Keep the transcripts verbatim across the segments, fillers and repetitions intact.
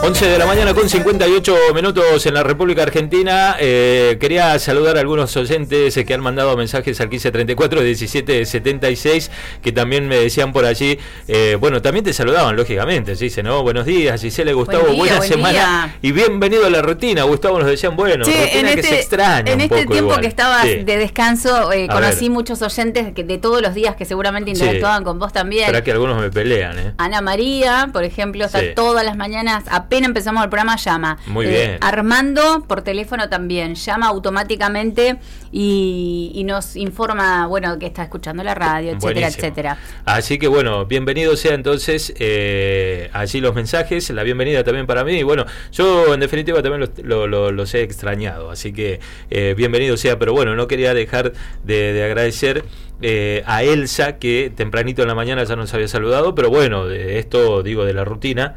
once de la mañana con cincuenta y ocho minutos en la República Argentina. Eh, quería saludar a algunos oyentes que han mandado mensajes al quince treinta y cuatro diecisiete setenta y seis, que también me decían por allí. Eh, bueno, también te saludaban, lógicamente. Se dice, ¿no? Buenos días, Gisela, Gustavo, buen día, buena buen semana. Día. Y bienvenido a la rutina. Gustavo, nos decían, bueno, sí, rutina en que este, se extraña. En un este poco tiempo igual. que estabas Sí. de descanso, eh, conocí ver. muchos oyentes que de todos los días que seguramente interactuaban sí. con vos también. Espera que algunos me pelean, ¿eh? Ana María, por ejemplo, está Sí. todas las mañanas, apenas empezamos el programa, llama. Muy Eh, bien. Armando, por teléfono también, llama automáticamente y, y nos informa, bueno, que está escuchando la radio, etcétera, Buenísimo. etcétera. Así que bueno, bienvenido sea entonces eh, allí los mensajes, la bienvenida también para mí. Y bueno, yo en definitiva también los, lo, lo, los he extrañado, así que eh, bienvenido sea. Pero bueno, no quería dejar de, de agradecer eh, a Elsa, que tempranito en la mañana ya nos había saludado. Pero bueno, de esto digo de la rutina,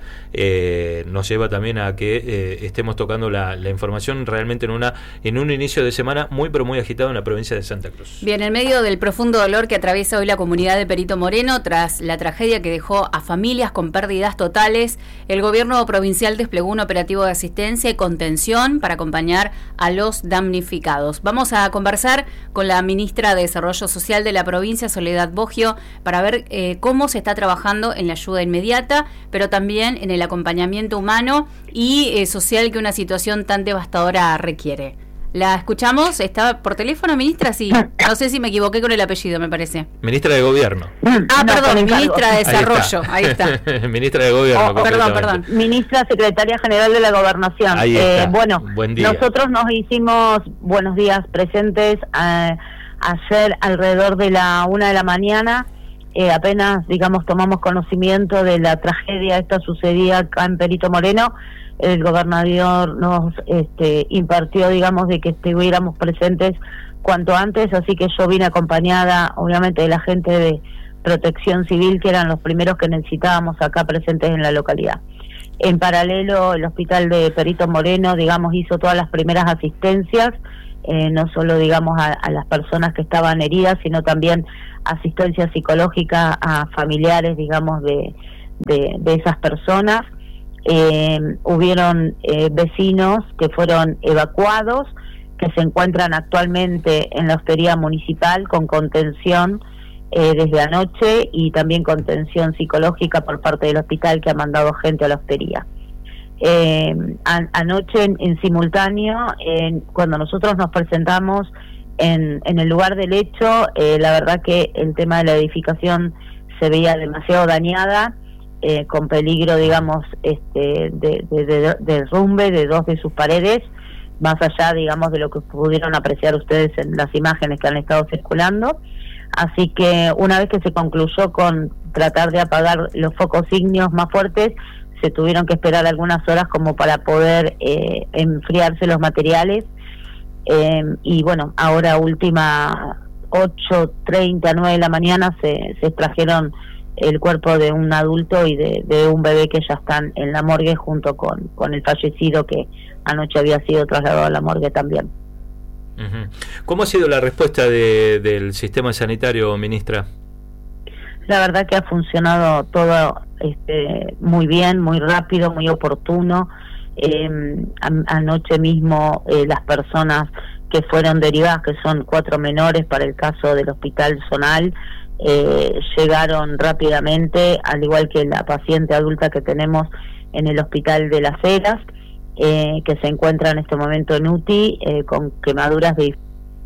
eh, nos lleva también a que eh, estemos tocando la, la información realmente en una en un inicio de semana muy pero muy agitado en la provincia de Santa Cruz. Bien, en medio del profundo dolor que atraviesa hoy la comunidad de Perito Moreno tras la tragedia que dejó a familias con pérdidas totales, el gobierno provincial desplegó un operativo de asistencia y contención para acompañar a los damnificados. Vamos a conversar con la ministra de Desarrollo Social de la provincia, Soledad Boggio, para ver eh, cómo se está trabajando en la ayuda inmediata, pero también en el acompañamiento humano y eh, social que una situación tan devastadora requiere. ¿La escuchamos? ¿Está por teléfono, ministra? Sí. No sé si me equivoqué con el apellido, me parece. Ministra de Gobierno. Ah, No, perdón, con ministra de Ahí Desarrollo. Ahí está. Ministra de Gobierno. Oh, perdón, concretamente. perdón. Ministra Secretaria General de la Gobernación. Ahí está. Eh, bueno, Buen día. nosotros nos hicimos buenos días presentes eh, ayer alrededor de la una de la mañana. Eh, apenas, digamos, tomamos conocimiento de la tragedia esta sucedía acá en Perito Moreno. El gobernador nos este, impartió, digamos, de que estuviéramos presentes cuanto antes, así que yo vine acompañada, obviamente, de la gente de Protección Civil, que eran los primeros que necesitábamos acá presentes en la localidad. En paralelo, el hospital de Perito Moreno, digamos, hizo todas las primeras asistencias, eh, no solo, digamos, a, a las personas que estaban heridas, sino también asistencia psicológica a familiares, digamos, de, de, de esas personas. Eh, hubieron eh, vecinos que fueron evacuados, que se encuentran actualmente en la hostería municipal con contención eh, desde anoche, y también contención psicológica por parte del hospital, que ha mandado gente a la hostería. Eh, an- anoche en, en simultáneo, en, cuando nosotros nos presentamos en, en el lugar del hecho, eh, la verdad que el tema de la edificación se veía demasiado dañada, eh, con peligro, digamos, este, de, de, de, de derrumbe de dos de sus paredes, más allá, digamos, de lo que pudieron apreciar ustedes en las imágenes que han estado circulando. Así que una vez que se concluyó con tratar de apagar los focos ígneos más fuertes, se tuvieron que esperar algunas horas como para poder eh, enfriarse los materiales. Eh, y bueno, ahora última ocho treinta, nueve de la mañana se, se extrajeron el cuerpo de un adulto y de, de un bebé que ya están en la morgue, junto con, con el fallecido, que anoche había sido trasladado a la morgue también. Uh-huh. ¿Cómo ha sido la respuesta de, del sistema sanitario, ministra? La verdad que ha funcionado todo este, muy bien, muy rápido, muy oportuno. Eh, an- anoche mismo eh, las personas que fueron derivadas, que son cuatro menores para el caso del Hospital Zonal, eh, llegaron rápidamente, al igual que la paciente adulta que tenemos en el Hospital de Las Heras, eh, que se encuentra en este momento en U T I eh, con quemaduras de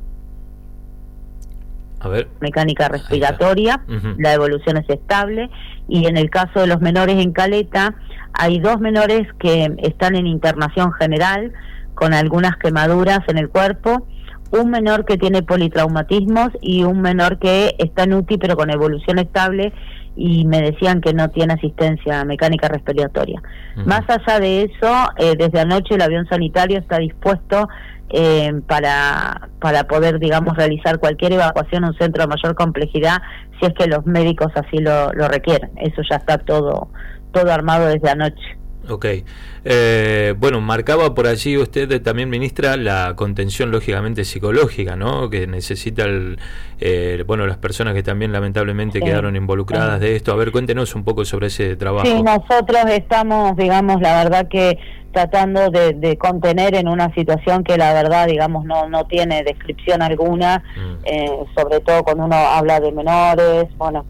A ver. mecánica respiratoria. Uh-huh. La evolución es estable, y en el caso de los menores en Caleta hay dos menores que están en internación general con algunas quemaduras en el cuerpo, un menor que tiene politraumatismos y un menor que está en U T I pero con evolución estable, y me decían que no tiene asistencia mecánica respiratoria. Uh-huh. Más allá de eso, eh, desde anoche el avión sanitario está dispuesto eh, para para poder, digamos, realizar cualquier evacuación a un centro de mayor complejidad, si es que los médicos así lo, lo requieren. Eso ya está todo todo armado desde anoche. Ok. Eh, bueno, marcaba por allí usted también, ministra, la contención lógicamente psicológica, ¿no? Que necesita el, eh, bueno, las personas que también lamentablemente sí, quedaron involucradas sí. de esto. A ver, cuéntenos un poco sobre ese trabajo. Sí, nosotros estamos, digamos, la verdad que tratando de, de contener en una situación que la verdad, digamos, no, no tiene descripción alguna, mm. eh, sobre todo cuando uno habla de menores, bueno,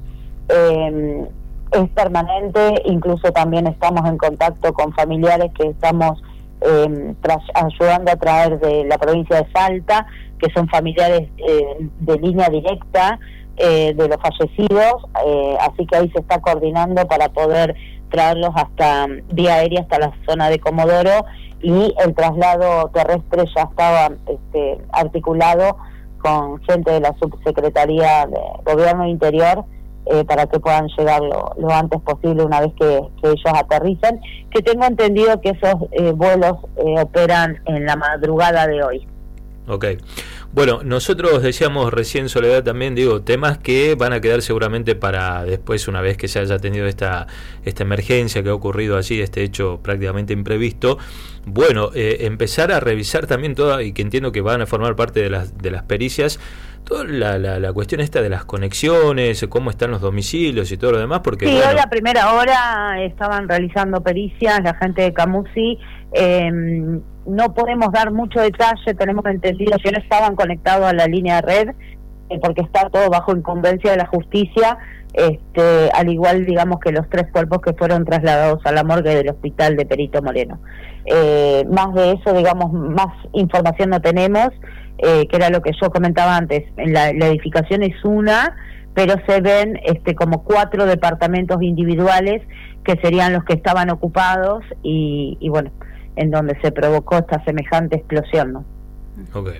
eh, es permanente, incluso también estamos en contacto con familiares que estamos eh, tras, ayudando a traer de la provincia de Salta, que son familiares eh, de línea directa eh, de los fallecidos, eh, así que ahí se está coordinando para poder traerlos hasta vía aérea hasta la zona de Comodoro, y el traslado terrestre ya estaba este, articulado con gente de la Subsecretaría de Gobierno Interior, Eh, para que puedan llegar lo, lo antes posible una vez que, que ellos aterricen, que tengo entendido que esos eh, vuelos eh, operan en la madrugada de hoy. Ok. Bueno, nosotros decíamos recién, Soledad, también digo, temas que van a quedar seguramente para después, una vez que se haya tenido esta esta emergencia que ha ocurrido allí, este hecho prácticamente imprevisto. Bueno, eh, empezar a revisar también toda, y que entiendo que van a formar parte de las de las pericias, toda la, la, la cuestión esta de las conexiones, cómo están los domicilios y todo lo demás, porque... Sí, bueno, hoy a primera hora estaban realizando pericias la gente de Camusi. Eh, no podemos dar mucho detalle, tenemos entendido que no estaban conectados a la línea de red, eh, porque está todo bajo incumbencia de la justicia, este, al igual, digamos, que los tres cuerpos que fueron trasladados a la morgue del hospital de Perito Moreno. Eh, más de eso, digamos, más información no tenemos, eh, que era lo que yo comentaba antes. La, la edificación es una, pero se ven este, como cuatro departamentos individuales que serían los que estaban ocupados y, y bueno, en donde se provocó esta semejante explosión, ¿no? Ok.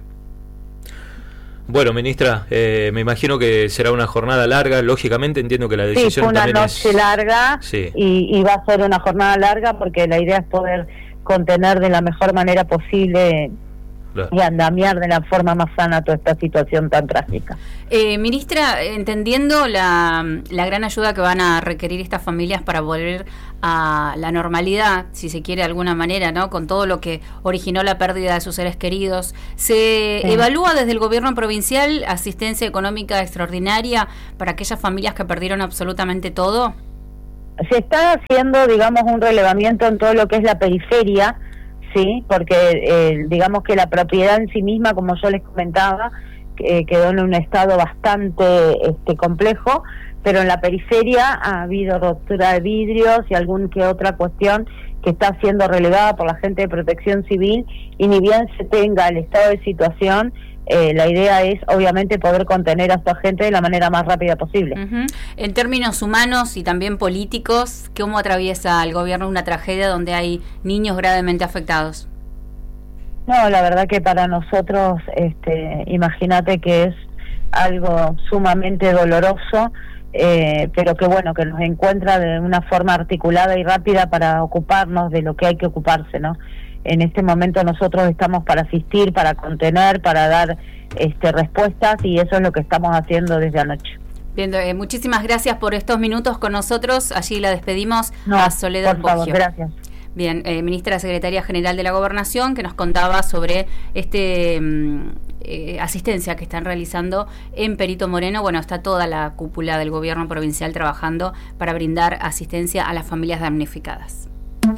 Bueno, ministra, eh, me imagino que será una jornada larga, lógicamente entiendo que la decisión sí, fue una también noche es... larga sí. y, y va a ser una jornada larga porque la idea es poder contener de la mejor manera posible claro. y andamiar de la forma más sana toda esta situación tan trágica. Eh, ministra, entendiendo la, la gran ayuda que van a requerir estas familias para volver a la normalidad, si se quiere de alguna manera, ¿no? Con todo lo que originó la pérdida de sus seres queridos, ¿se sí. evalúa desde el gobierno provincial asistencia económica extraordinaria para aquellas familias que perdieron absolutamente todo? Se está haciendo, digamos, un relevamiento en todo lo que es la periferia, sí, porque eh, digamos que la propiedad en sí misma, como yo les comentaba, eh, quedó en un estado bastante este, complejo, pero en la periferia ha habido rotura de vidrios y algún que otra cuestión que está siendo relevada por la gente de Protección Civil, y ni bien se tenga el estado de situación, eh, la idea es obviamente poder contener a esta gente de la manera más rápida posible. Uh-huh. En términos humanos y también políticos, ¿cómo atraviesa el gobierno una tragedia donde hay niños gravemente afectados? No, la verdad que para nosotros, este, imagínate que es algo sumamente doloroso, eh, pero que bueno, que nos encuentra de una forma articulada y rápida para ocuparnos de lo que hay que ocuparse, ¿no? En este momento nosotros estamos para asistir, para contener, para dar este, respuestas, y eso es lo que estamos haciendo desde anoche. Bien, eh, muchísimas gracias por estos minutos con nosotros. Allí la despedimos no, a Soledad por favor, Boggio. Gracias. Bien, eh, ministra Secretaria General de la Gobernación, que nos contaba sobre este eh, asistencia que están realizando en Perito Moreno. Bueno, está toda la cúpula del gobierno provincial trabajando para brindar asistencia a las familias damnificadas.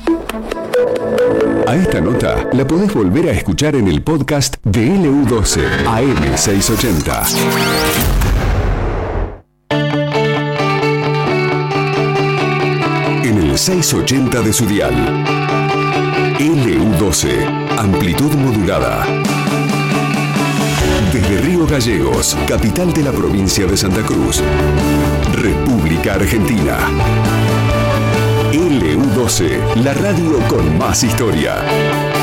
A esta nota la podés volver a escuchar en el podcast de L U doce A M seiscientos ochenta. En el seiscientos ochenta de su dial. L U doce, amplitud modulada. Desde Río Gallegos, capital de la provincia de Santa Cruz, República Argentina. L U doce, la radio con más historia.